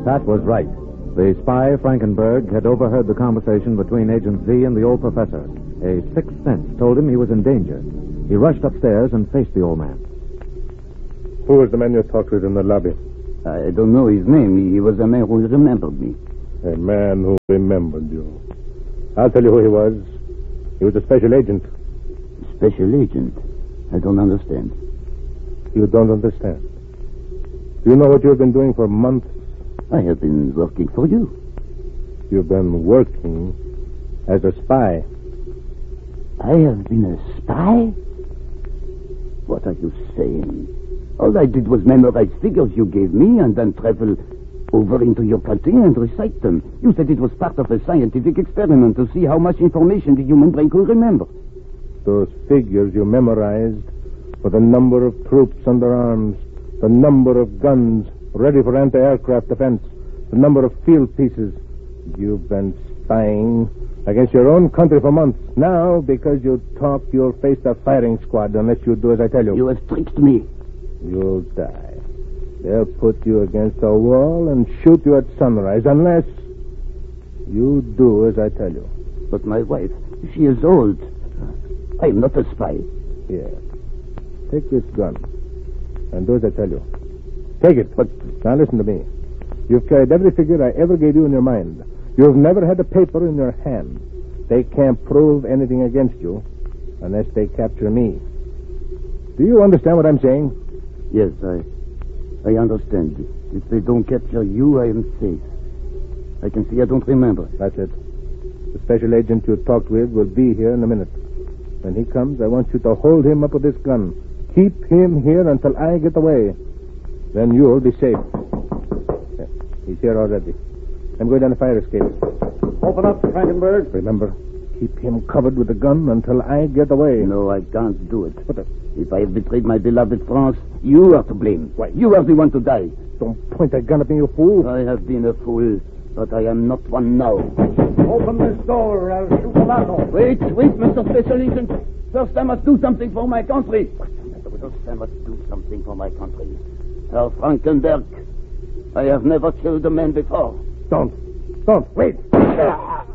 Pat was right. The spy, Frankenberg, had overheard the conversation between Agent Z and the old professor. A sixth sense told him he was in danger. He rushed upstairs and faced the old man. Who was the man you talked with in the lobby? I don't know his name. He was a man who remembered me. A man who remembered you. I'll tell you who he was. He was a special agent. Special agent? I don't understand. You don't understand? Do you know what you've been doing for months? I have been working for you. You've been working as a spy. I have been a spy? What are you saying? All I did was memorize figures you gave me and then travel over into your country and recite them. You said it was part of a scientific experiment to see how much information the human brain could remember. Those figures you memorized were the number of troops under arms, the number of guns ready for anti-aircraft defense, the number of field pieces. You've been spying against your own country for months. Now, because you talk, you'll face the firing squad unless you do as I tell you. You have tricked me. You'll die. They'll put you against a wall and shoot you at sunrise unless you do as I tell you. But my wife, she is old. I am not a spy. Here. Take this gun and do as I tell you. Take it. But now listen to me. You've carried every figure I ever gave you in your mind. You've never had a paper in your hand. They can't prove anything against you unless they capture me. Do you understand what I'm saying? Yes, I understand. If they don't capture you, I am safe. I can see I don't remember. That's it. The special agent you talked with will be here in a minute. When he comes, I want you to hold him up with this gun. Keep him here until I get away. Then you'll be safe. Yeah, he's here already. I'm going down the fire escape. Open up, Frankenberg. Remember, keep him covered with the gun until I get away. No, I can't do it. What the... If I have betrayed my beloved France, you are to blame. Why? You are the one to die. Don't point that gun at me, you fool. I have been a fool, but I am not one now. Open this door, or I'll shoot the lock off. Wait, Mr. Special Agent. First, I must do something for my country. First, I must do something for my country. Herr Frankenberg, I have never killed a man before. Don't. Wait.